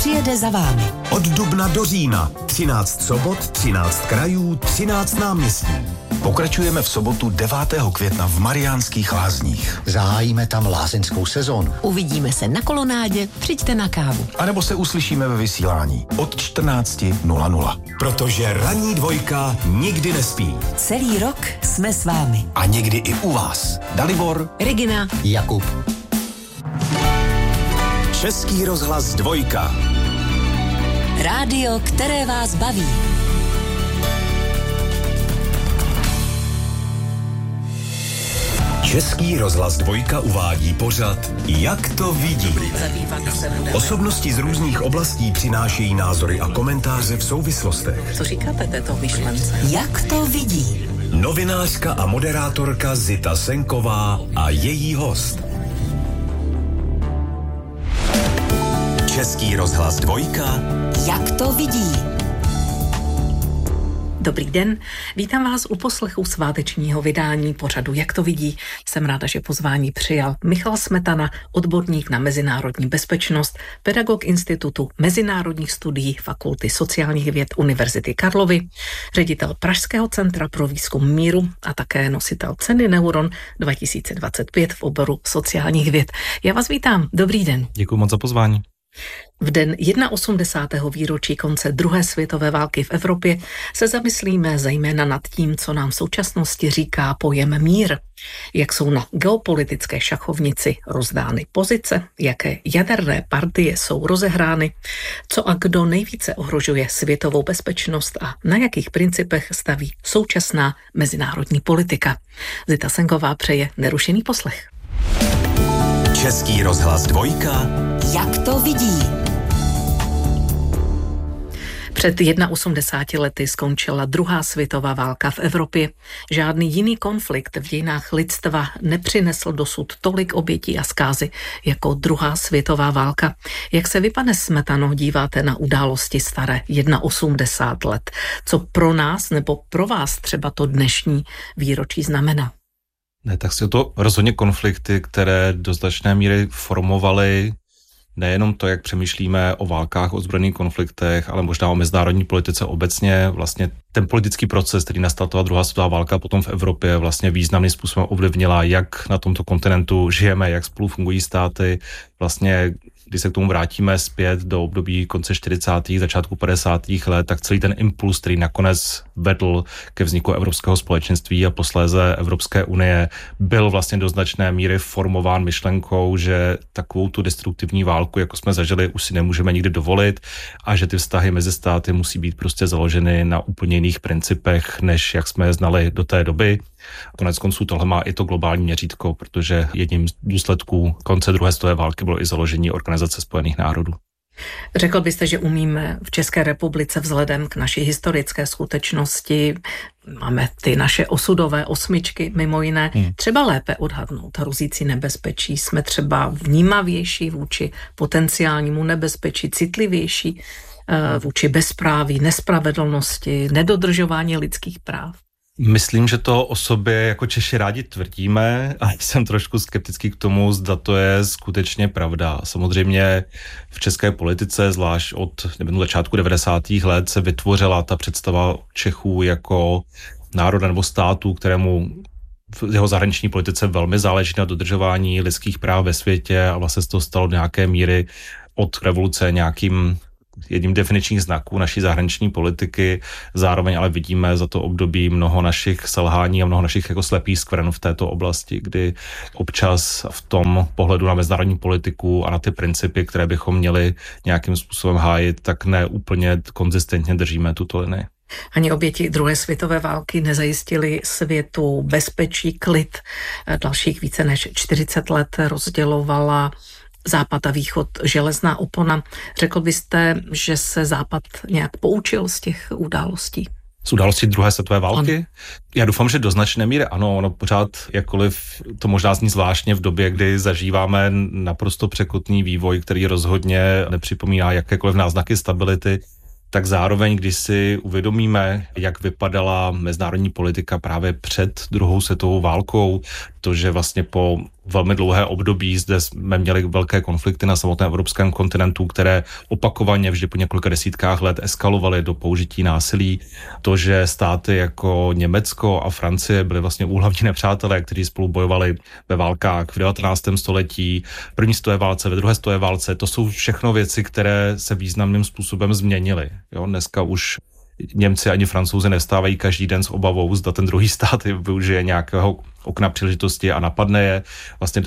přijede za vámi. Od dubna do října 13 sobot, 13 krajů, 13 náměstí. Pokračujeme v sobotu 9. května v Mariánských Lázních. Zahájíme tam lázeňskou sezónu. Uvidíme se na kolonádě, přijďte na kávu. A nebo se uslyšíme ve vysílání od 14:00. Protože ranní dvojka nikdy nespí. Celý rok jsme s vámi. A někdy i u vás. Dalibor, Regina, Jakub. Český rozhlas dvojka. rádio, které vás baví. Český rozhlas dvojka uvádí pořad Jak to vidí. Osobnosti z různých oblastí přinášejí názory a komentáře v souvislostech. Co říkáte této myšlence? Jak to vidí? Novinářka a moderátorka Zita Senková a její host. Český rozhlas dvojka. Jak to vidí? Dobrý den, vítám vás u poslechu svátečního vydání pořadu Jak to vidí. Jsem ráda, že pozvání přijal Michal Smetana, odborník na mezinárodní bezpečnost, pedagog Institutu mezinárodních studií Fakulty sociálních věd Univerzity Karlovy, ředitel Pražského centra pro výzkum míru a také nositel ceny Neuron 2025 v oboru sociálních věd. Já vás vítám, dobrý den. Děkuji moc za pozvání. V den 81. výročí konce druhé světové války v Evropě se zamyslíme zejména nad tím, co nám v současnosti říká pojem mír. Jak jsou na geopolitické šachovnici rozdány pozice, jaké jaderné partie jsou rozehrány, co a kdo nejvíce ohrožuje světovou bezpečnost a na jakých principech staví současná mezinárodní politika. Zita Senková přeje nerušený poslech. Český rozhlas dvojka. Jak to vidí? Před 81 lety skončila druhá světová válka v Evropě. Žádný jiný konflikt v dějinách lidstva nepřinesl dosud tolik obětí a zkázy jako druhá světová válka. Jak se vy, pane Smetano, díváte na události staré 81 let? Co pro nás nebo pro vás třeba to dnešní výročí znamená? Ne, tak jsou to rozhodně konflikty, které do značné míry formovaly nejenom to, jak přemýšlíme o válkách, o ozbrojených konfliktech, ale možná o mezinárodní politice obecně. Vlastně ten politický proces, který nastal ta druhá světová válka potom v Evropě, vlastně významným způsobem ovlivnila, jak na tomto kontinentu žijeme, jak spolu fungují státy. Vlastně, když se k tomu vrátíme zpět do období konce 40. začátku 50. let, tak celý ten impuls, který nakonec vedl ke vzniku Evropského společenství a posléze Evropské unie, byl vlastně do značné míry formován myšlenkou, že takovou tu destruktivní válku, jako jsme zažili, už si nemůžeme nikdy dovolit a že ty vztahy mezi státy musí být prostě založeny na úplně jiných principech, než jak jsme je znali do té doby. Konec konců tohle má i to globální měřítko, protože jedním z důsledků konce druhé světové války bylo i založení Organizace spojených národů. Řekl byste, že umíme v České republice vzhledem k naší historické skutečnosti, máme ty naše osudové osmičky mimo jiné, třeba lépe odhadnout hrozící nebezpečí, jsme třeba vnímavější vůči potenciálnímu nebezpečí, citlivější vůči bezpráví, nespravedlnosti, nedodržování lidských práv? Myslím, že to o sobě jako Češi rádi tvrdíme a jsem trošku skeptický k tomu, zda to je skutečně pravda. Samozřejmě v české politice, zvlášť od začátku 90. let, se vytvořila ta představa Čechů jako národa nebo státu, kterému v jeho zahraniční politice velmi záleží na dodržování lidských práv ve světě a vlastně se to stalo do nějaké míry od revoluce nějakým jedním definičních znaků naší zahraniční politiky. Zároveň ale vidíme za to období mnoho našich selhání a mnoho našich jako slepých skvrn v této oblasti, kdy občas v tom pohledu na mezinárodní politiku a na ty principy, které bychom měli nějakým způsobem hájit, tak ne úplně konzistentně držíme tuto linii. Ani oběti druhé světové války nezajistili světu bezpečí, klid. Dalších více než 40 let rozdělovala Západ a Východ železná opona. Řekl byste, že se Západ nějak poučil z těch událostí? Z událostí druhé světové války? Ano. Já doufám, že do značné míry ano, ono pořád, jakkoliv to možná zní zvláštně v době, kdy zažíváme naprosto překotný vývoj, který rozhodně nepřipomíná jakékoliv náznaky stability, tak zároveň, když si uvědomíme, jak vypadala mezinárodní politika právě před druhou světovou válkou, to, že vlastně po velmi dlouhé období. Zde jsme měli velké konflikty na samotném evropském kontinentu, které opakovaně vždy po několika desítkách let eskalovaly do použití násilí. To, že státy jako Německo a Francie byly vlastně úhlavní nepřátelé, kteří spolu bojovali ve válkách v 19. století, v první světové válce, ve druhé světové válce, to jsou všechno věci, které se významným způsobem změnily. Jo, dneska už Němci ani Francouzi nestávají každý den s obavou, zda ten druhý stát využije nějakého okna příležitosti a napadne je. Vlastně